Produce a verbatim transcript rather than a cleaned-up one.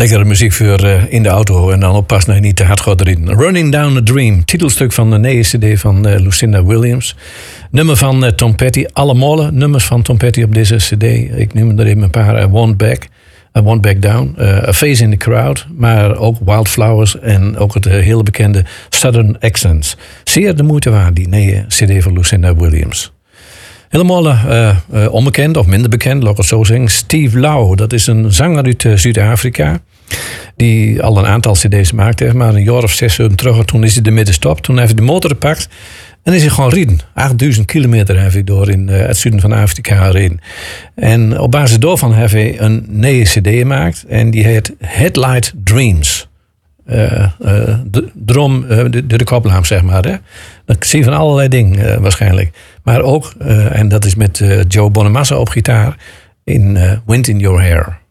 Lekkere muziek voor uh, in de auto en dan oppassen dat je niet te hard gaat erin. Running Down a Dream, titelstuk van de nieuwe cd van uh, Lucinda Williams. Nummer van uh, Tom Petty, alle molle nummers van Tom Petty op deze cd. Ik noem er even een paar, uh, Won't Back, uh, Won't Back Down, uh, A Face in the Crowd, maar ook Wildflowers en ook het uh, hele bekende Southern Accents. Zeer de moeite waard, die nieuwe cd van Lucinda Williams. Helemaal uh, uh, onbekend of minder bekend, laat ik het zo zeggen. Steve Lau, dat is een zanger uit uh, Zuid-Afrika. Die al een aantal cd's gemaakt heeft. Maar een jaar of zes uur terug, toen is hij ermee gestopt. Toen heeft hij de motor gepakt en is hij gewoon rijden. achtduizend kilometer heeft hij door in uh, het zuiden van Afrika gereden. En op basis daarvan heeft hij een nieuwe cd gemaakt. En die heet Headlight Dreams. Uh, uh, de, drom, uh, de, de koplamp, zeg maar. Hè? Dan zie je van allerlei dingen uh, waarschijnlijk. Maar ook, uh, en dat is met uh, Joe Bonamassa op gitaar, in uh, Wind in Your Hair.